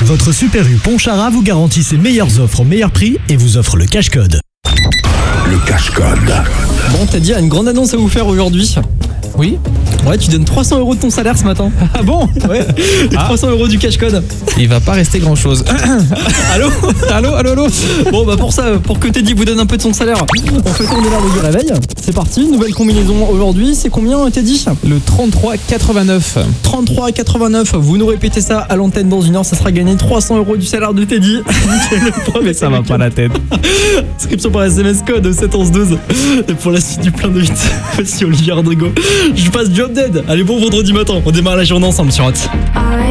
Votre Super U Pontcharra vous garantit ses meilleures offres au meilleur prix et vous offre le cash code. Le cash code. Bon, Teddy a une grande annonce à vous faire aujourd'hui. Oui. Ouais, tu donnes 300 € de ton salaire ce matin. Ah bon? Ouais, et 300 € du cash code. Il va pas rester grand chose. Allô? Allô. Bon, bah pour ça, pour que Teddy vous donne un peu de son salaire, on fait tourner l'heure du réveil. C'est parti, nouvelle combinaison aujourd'hui. C'est combien, Teddy? Le 33,89. 33,89. Vous nous répétez ça à l'antenne dans une heure, ça sera gagné 300 € du salaire de Teddy. Mais ça va pas la tête. Inscription par SMS code 71112. Et pour la suite du plein de 8, voici Olivier Rodrigo. Je passe Job Dead. Allez, bon vendredi matin, on démarre la journée ensemble sur Hot.